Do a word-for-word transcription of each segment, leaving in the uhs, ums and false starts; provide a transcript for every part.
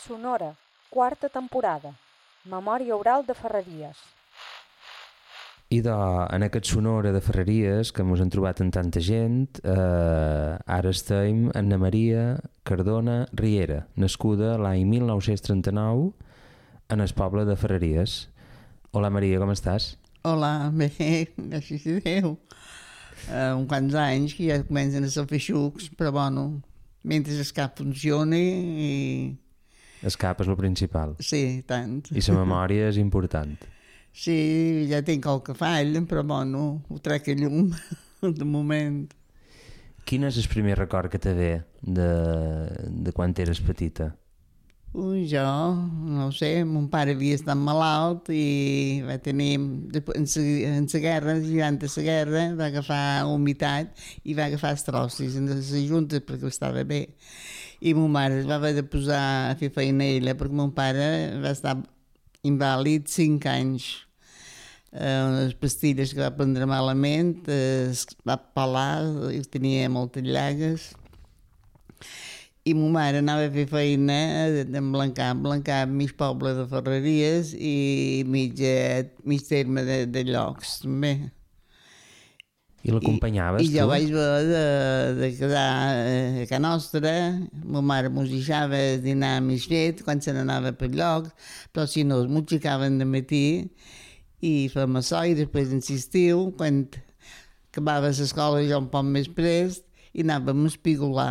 Sonora, quarta temporada. Memòria oral de Ferreries. I de, en aquest Sonora de Ferreries, que ens hem trobat en tanta gent, eh, ara estem en Anna Maria Cardona Riera, nascuda l'any mil nou-cents trenta-nou en el poble de Ferreries. Hola Maria, com estàs? Hola, bé, gràcies a Déu. Uh, uns quants anys que ja comencen a ser feixucs, però bueno, mentre el cap funcioni i... El cap és el principal. Sí, tant. I la memòria és important. Sí, ja tinc qualque fall, però bueno, ho trec a llum, de moment. Quin és el primer record que te ve de, de quan eres petita? Ui, jo, no ho sé, mon pare havia estat malalt i va tenir, després, en la guerra, durant la guerra, va agafar humitat i va agafar estrossis en les juntes perquè estava bé. I mon mare es va haver de posar a fer feina ella perquè mon pare va estar invàlid cinc anys. Eh, unes pastilles que va prendre malament, eh, es va pelar, tenia moltes llagues. I ma mare anava a fer feina d'emblancar, emblancar mig poble de Ferreries i mig, mig terme de, de llocs, també. I l'acompanyaves, tu? I jo vaig haver de, de quedar a casa nostra. Ma mare mos deixava dinar més fet quan se n'anava per llocs, però si no, es m'aixecaven de matí i fèiem açò i després en l'estiu, quan acabava l'escola jo un poc més prest, i anàvem a espigolar.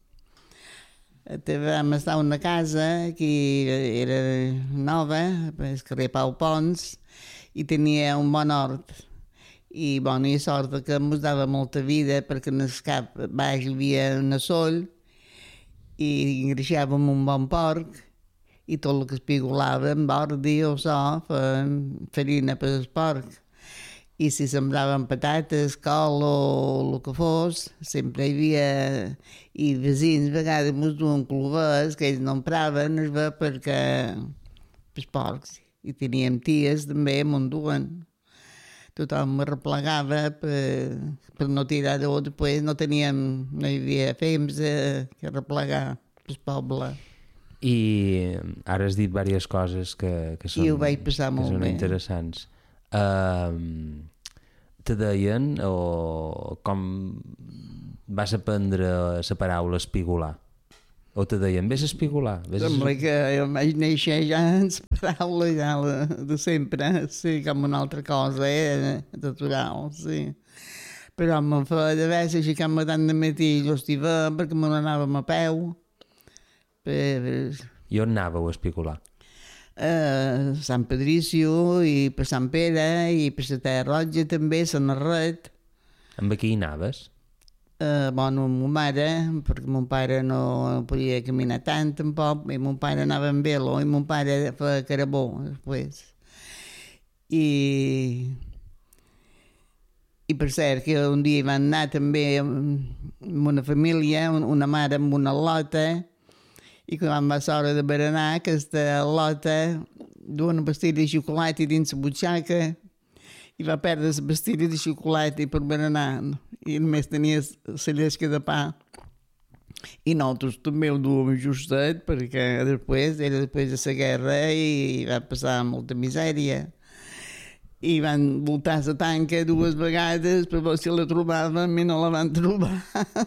Vam estar a una casa que era nova, al carrer Pau Pons, i tenia un bon hort. I bona i sort que ens dava molta vida perquè en el cap baix hi havia una sol i engreixàvem un bon porc i tot el que espigolàvem, ordi o so, farina per al porc. I si sembraven patates, col o el que fos, sempre hi havia... I vecins a vegades ens duen clovers que ells no empraven, es ve perquè... pels porcs. I teníem ties també, m'ho duen. Tothom es replegava per, per no tirar d'or. Després no teníem... no hi havia fems que replegar pel poble. I ara has dit diverses coses que, que són, I ho vaig passar molt que són bé. interessants. Uh, te deien o com vas aprendre la paraula espigolar? O te deien, vés a espigolar? Vés a... Sembla que jo vaig néixer ja en la paraula ja de sempre, sí, com una altra cosa, eh, natural, sí. Però me feia de vegades aixecar-me tant de matí i jo estiva perquè me n'anàvem a peu. Per... I on anàveu a espigolar? Uh, Sant Patricio i per Sant Pere i per la Terra Roja també, la Narret. Amb qui hi anaves? Uh, bueno, amb ma mare, perquè mon pare no podia caminar tant tampoc, i mon pare anava amb velo i mon pare feia carabó després. I, i per cert que un dia van anar també amb una família, una mare amb una lota, i quan va ser hora de berenar, aquesta lota duia una pastilla de xocolata dins la butxaca i va perdre la pastilla de xocolata per berenar i només tenia la llesca de pa. I nosaltres també ho duem justet perquè després, era després de la guerra i va passar molta misèria. I van voltar la tanca dues vegades per veure si la trobàvem i no la van trobar.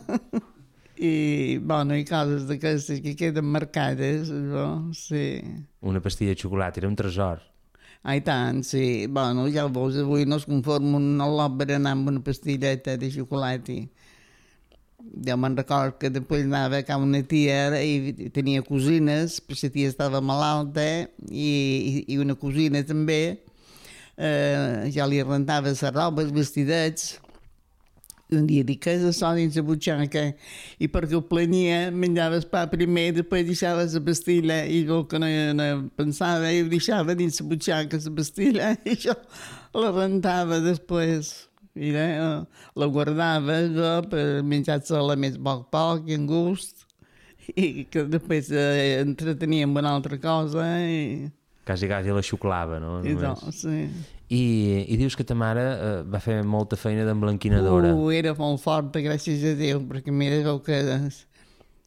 I, bueno, i coses d'aquestes que queden marcades, no? Sí. Una pastilla de xocolata, era un tresor. Ai tant, sí. Bueno, ja veus, avui no es conforma un lot berenar amb una pastilleta de xocolata. Jo me'n record que després anava a casa una tia i tenia cosines, perquè la tia estava malalta i, i, i una cosina també. Eh, ja li rentava la roba, els vestidets. Un dia dic, què és això dins la butxaca? I perquè ho plania, menjava el pa primer, després deixava la pastilla, i jo que no, no pensava, i ho deixava dins la butxaca, la pastilla, i jo la rentava després. I eh, la guardava jo per menjar-se-la més poc poc i en gust, i que després eh, entretenia amb una altra cosa. I... Quasi, quasi la xuclava, no? I no, sí. I, I dius que ta mare eh, va fer molta feina d'emblanquinadora. Uh, era molt forta, gràcies a Déu, perquè mira, veu que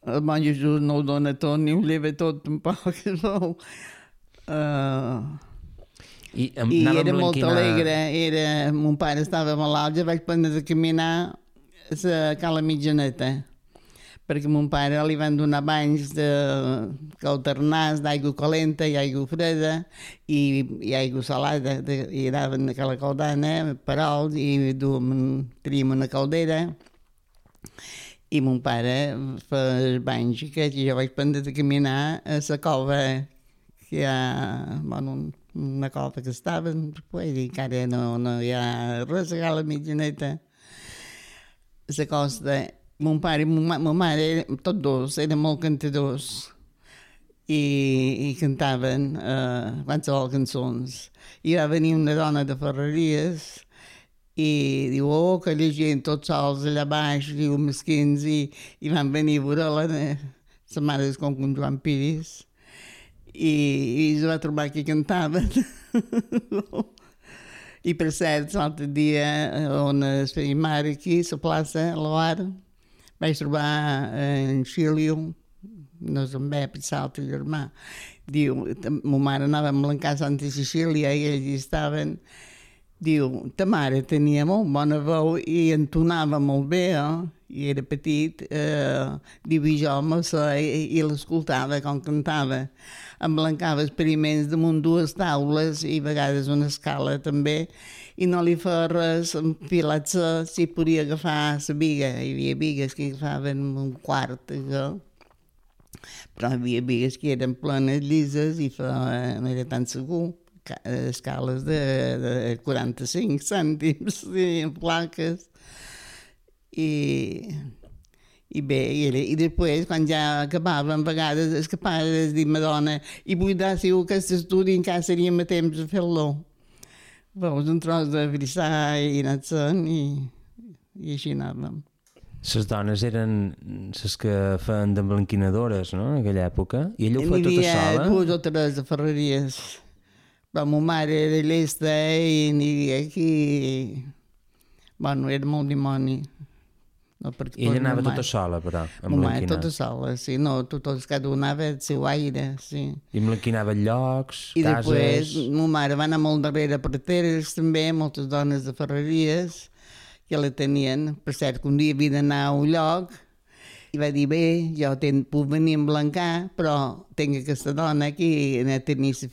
el monjo Jesús no ho dona tot, ni ho lleva tot tampoc. No. Uh, I, I era molt alegre. Era, mon pare estava malalt, ja vaig prendre de caminar a la cala mitjaneta, perquè mon pare li van donar banys de alternats d'aigua calenta i aigua freda i, i aigua salada, de, i anaven a la caldana, perols, i duem, teníem una caldera, i mon pare feia els banys aquests, i jo vaig prendre de caminar a la cova, que hi ha, bueno, una cova que estava, pues, i encara no, no hi ha res a la mitjaneta. A la costa, mon pare i ma, ma mare, tots dos, eren molt cantadors i, i cantaven uh, qualsevol cançons. I va venir una dona de Ferreries i diu, oh, que la gent tots sols allà baix, diu, mesquins, i, i van venir a veure-la, la mare és com un Joan Piris, i, i es va trobar que cantaven. I per cert, l'altre dia, on es feia mare aquí, a la plaça, a l'Oar, vaig trobar en Xilio, no és en Bep, l'altre germà. Diu, ma mare anava a Blancar Santa Cecília i ells hi estaven. Diu, ta mare tenia molt bona veu i entonava molt bé, eh? I era petit. Eh, diu, i jo me sé, i, i l'escoltava com cantava. Em blancava experiments damunt dues taules i a vegades una escala també, i no li feia res, enfilar-se, si podia agafar la biga. Hi havia bigues que agafaven un quart, això. Però hi havia bigues que eren plenes, llises, i feia, no era tan segur. Escales de, de quaranta-cinc cèntims, sí, en plaques. I, i bé, i, era, i després, quan ja acabàvem, a vegades és capaç de dir ma dona, i vull dir si aquest estudi encara seríem a temps de fer-lo. Veus un tros de brissar i anar sent, i, i així anàvem. Les dones eren les que feien d'emblanquinadores, no?, en aquella època. I ella ho feia tota sola? N'hi havia dues o tres de Ferreries. Però ma mare era llesta i n'hi havia aquí... Bueno, era molt dimoni. No, I ella anava tota sola, però, a emblanquinar? Ma mare tota sola, sí. No, tots, cada un anava al seu aire, sí. I emblanquinava llocs, I cases... I després, ma mare va anar molt darrere per terres, també, moltes dones de Ferreries, que la tenien. Per cert, que un dia havia d'anar a un lloc, i va dir, bé, jo ten, puc venir a emblancar, però tinc aquesta dona aquí, i anar a tenir la